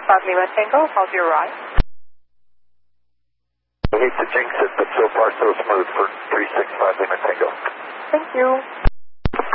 365 Lima Tango, how's your ride? I hate to jinx it, but so far so smooth for 365 Lima Tango. Thank you.